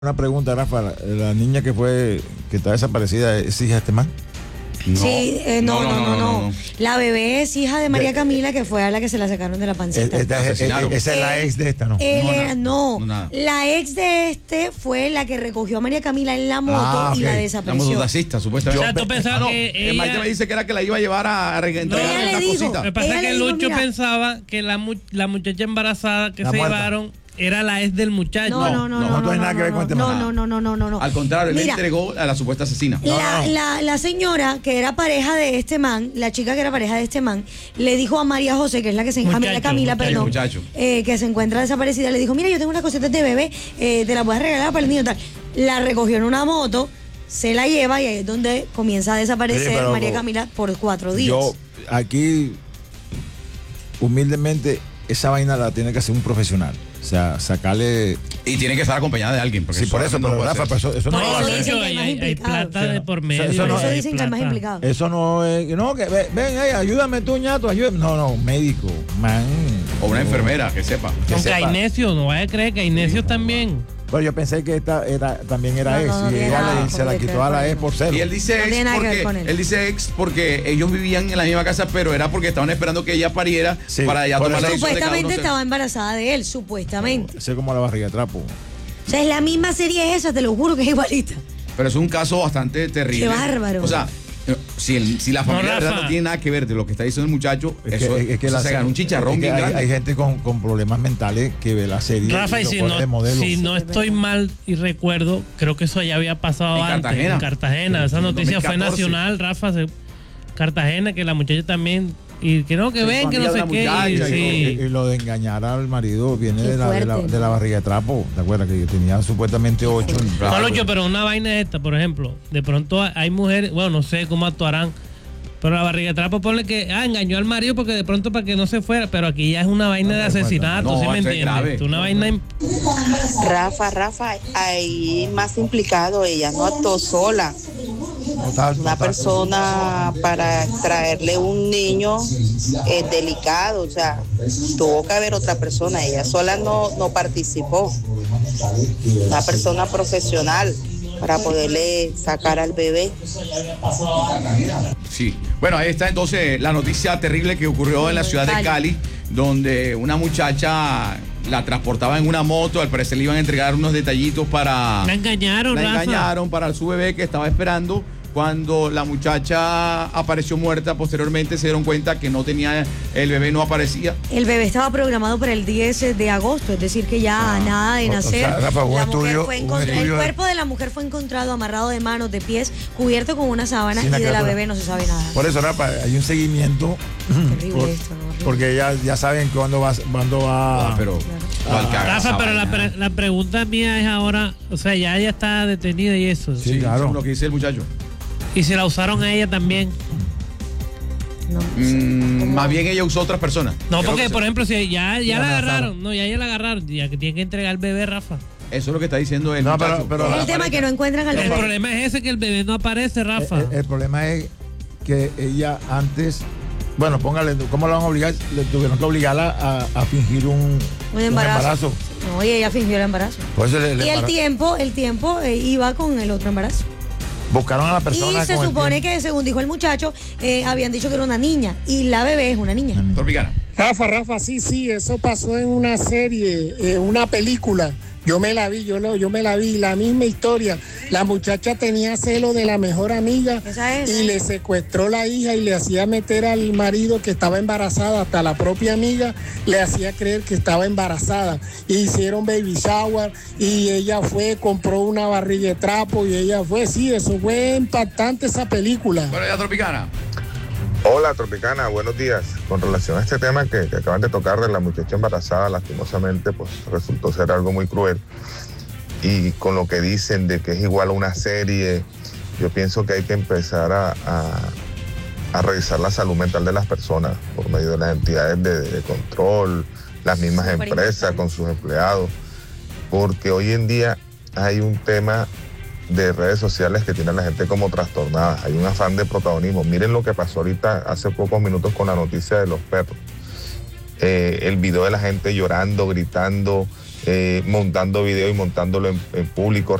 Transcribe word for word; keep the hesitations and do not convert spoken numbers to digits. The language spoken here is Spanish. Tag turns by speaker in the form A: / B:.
A: Una pregunta, Rafa, la, la niña que fue, que está desaparecida, ¿es hija de este man?
B: No.
C: Sí, eh, no, no, no, no,
B: no, no.
C: La bebé es hija de María Camila, que fue a la que se la sacaron de la pancita.
A: Esta- esta-
B: Asesinaron.
A: esa es la ex de esta, ¿no?
C: Él
B: No,
C: era-
B: no,
C: no,
B: no, nada.
C: la ex de este fue la que recogió a María Camila en la moto
A: Ah,
C: y
A: ok.
C: la
B: La
C: desapareció.
B: mototaxista, supuestamente.
D: O sea, tú pensabas
B: Ah, no,
D: que
B: eh,
D: ella-
B: Maite me dice que era que la iba a llevar a, a re- entregar
C: Ella le
B: unas
C: dijo-
B: cositas.
D: Lo que pasa
C: Ella
D: es que
C: le dijo,
D: Lucho
C: mira.
D: pensaba que la, mu- la muchacha embarazada que
A: La
D: se
A: muerta.
D: llevaron era la ex del muchacho.
C: No, no, no, no,
A: no
C: no,
A: tiene nada que ver con este
C: no,
A: man.
C: no, no, no, no, no, no.
B: Al contrario, él le
C: Mira,
B: entregó a la supuesta asesina.
C: La,
A: No, no.
C: la, la señora que era pareja de este man, la chica que era pareja de este man, le dijo a María José, que es la que se
D: Muchacho,
C: a María Camila,
D: muchacho,
C: perdón,
B: muchacho.
C: eh, que se encuentra desaparecida, le dijo, mira, yo tengo unas cositas de bebé, eh, te las voy a regalar para el niño tal. La recogió en una moto, se la lleva y ahí es donde comienza a desaparecer
A: Oye, pero-
C: María Camila por cuatro días.
A: Yo, aquí, humildemente, esa vaina la tiene que hacer un profesional. O sea, sacarle...
B: Y tiene que estar acompañada de alguien. Porque
A: Sí, por eso,
B: solamente no
A: pero
B: puede
A: Rafa,
B: hacer.
A: pero eso, eso no,
D: No,
A: lo va a
C: eso
A: hacer.
C: dicen
D: Lucho,
C: que hay
D: hay,
C: más
D: hay- hay
C: implicados.
D: plata de por medio.
A: eso no
C: Por eso
A: es-
C: dicen que hay más
D: plata.
C: implicados.
A: Eso no es... No, que ven, ven, ey, ayúdame tú, ñato, ayúdame. No, no, médico, man.
B: O una enfermera, que sepa.
A: Que
D: Aunque
A: sepa.
D: hay necios, no vaya a creer que hay necios también.
A: Pero yo pensé que esta era, también era
C: No,
A: ex
C: no, no
A: y
C: tiene
A: ella
C: nada
A: le- se
C: con
A: la
C: que
A: quitó
C: ver
A: a
C: con
A: la
C: él.
A: ex por cero.
B: Y él dice
C: No
B: ex
C: tiene nada que ver
B: porque
C: con él.
B: él dice ex porque ellos vivían en la misma casa, pero era porque estaban esperando que ella pariera
A: Sí,
B: para ya
A: por
B: tomar la
A: eso-
B: decisión de cada uno
C: Supuestamente
B: ser-
C: estaba embarazada de él, supuestamente.
A: Sé como la barriga de trapo.
C: O sea, es la misma serie esa, te lo juro que es igualita.
B: Pero es un caso bastante terrible.
C: Qué bárbaro.
B: O sea, eh, si, el- si la familia de verdad
D: Rafa.
B: no tiene nada que ver de lo que está diciendo el muchacho,
A: Es
B: eso,
A: que, es que
B: eso
A: la
B: se gana un chicharrón
A: es que
B: bien
A: hay,
B: grande.
A: hay gente con, con problemas mentales que ve la serie
D: Rafa, y
A: lo
D: si
A: pone de
D: no,
A: modelo.
D: si no estoy mal y recuerdo, creo que eso ya había pasado
B: En
D: antes.
B: Cartagena.
D: En Cartagena.
B: Sí,
D: Esa
B: en
D: noticia
B: dos mil
D: fue
B: catorce.
D: nacional, Rafa. se- Cartagena, que la muchacha también. Y que no, que
B: Sí,
D: ven, que no
B: familia
D: sé
B: de la
D: qué.
B: muchacha
D: y-
B: y-
D: sí.
A: Y, y lo de engañar al marido viene
C: Qué
A: de la, de, la,
C: fuerte.
A: de la barriga de trapo. ¿Te acuerdas? Que tenía supuestamente ocho.
D: No, Lucho, pero una vaina es esta, por ejemplo. De pronto hay mujeres, bueno, no sé cómo actuarán, pero la barriga de trapo pone que ah, engañó al marido porque de pronto para que no se fuera, pero aquí ya es una vaina de asesinato,
B: No,
D: ¿sí me
B: esto es
D: entiendes?
B: grave.
D: Es una vaina im-
E: Rafa, Rafa, hay más implicado, ella no actuó sola. Una persona para traerle un niño es delicado, o sea, tuvo que haber otra persona, ella sola no, no participó. Una persona profesional para poderle sacar al bebé.
B: Sí. Bueno, ahí está entonces la noticia terrible que ocurrió en la ciudad de
C: Cali.
B: Cali, donde una muchacha la transportaba en una moto, al parecer le iban a entregar unos detallitos para...
D: La engañaron,
B: La
D: Rafa.
B: engañaron para su bebé que estaba esperando. Cuando la muchacha apareció muerta, posteriormente se dieron cuenta que no tenía, el bebé no aparecía.
C: El bebé estaba programado para el diez de agosto, es decir, que ya nada de
A: o- o
C: nacer.
A: sea, Rafa, un
C: La mujer
A: estudio-
C: fue
A: un
C: encont-
A: estudio
C: el
A: de-
C: cuerpo de la mujer fue encontrado amarrado de manos, de pies, cubierto con una sábana
A: Sin
C: y
A: la
C: de la
A: criatura.
C: bebé no se sabe nada.
A: Por eso, Rafa, hay un seguimiento.
C: Terrible
A: por-
C: esto, ¿no? Horrible.
A: Porque ya, ya saben cuándo va, cuándo va.
B: Ah, pero... ¿cuál que haga esa
D: Rafa, pero la,
B: vaina?
D: pre- la pregunta mía es ahora, o sea, ya ella está detenida y eso.
A: Sí,
B: Sí,
A: claro.
B: según lo que dice el muchacho.
D: Y se la usaron a ella también.
C: No,
B: Mm, más bien ella usó otras personas.
D: No,
B: Es lo
D: porque,
B: que se-
D: por ejemplo, si ya, ya
A: Ya
D: la
A: la
D: agarraron, no, ya ella la agarraron, ya que tiene que entregar el bebé, Rafa.
B: Eso es lo que está diciendo el
A: No, pero-
B: muchacho.
A: pero-
B: Toda
C: es
B: la
C: el tema
B: pareja.
C: que no encuentran al
D: El
C: bebé.
D: problema es ese, que el bebé no aparece, Rafa.
A: El, el problema es que ella antes, bueno, póngale, ¿cómo la van a obligar? Le tuvieron que obligarla a, a fingir un,
C: Un embarazo. No, y ella fingió el embarazo.
A: Por eso le- le
C: Y el
A: embara-
C: tiempo, el tiempo eh, iba con el otro embarazo.
A: buscaron a la persona.
C: Y se
A: con el
C: supone
A: tiempo.
C: que, según dijo el muchacho, eh, habían dicho que era una niña. Y la bebé es una niña.
B: Tropicana.
F: Rafa, Rafa, sí, sí, eso pasó en una serie, en una película. Yo me la vi, yo, lo, yo me la vi, la misma historia. La muchacha tenía celo de la mejor amiga
C: Esa es.
F: y le secuestró la hija y le hacía meter al marido que estaba embarazada, hasta la propia amiga le hacía creer que estaba embarazada. Y hicieron baby shower y ella fue, compró una barriga de trapo y ella fue, sí, eso fue impactante esa película.
B: Bueno, ya Tropicana.
G: Hola Tropicana, buenos días. Con relación a este tema que, que acaban de tocar de la muchacha embarazada, lastimosamente pues resultó ser algo muy cruel. Y con lo que dicen de que es igual a una serie, yo pienso que hay que empezar a, a, a revisar la salud mental de las personas por medio de las entidades de, de control, las mismas
C: Súper
G: empresas
C: importante.
G: con sus empleados, porque hoy en día hay un tema de redes sociales que tienen a la gente como trastornada. Hay un afán de protagonismo. Miren lo que pasó ahorita hace pocos minutos con la noticia de los perros. Eh, el video de la gente llorando, gritando, eh, montando video y montándolo en, en público,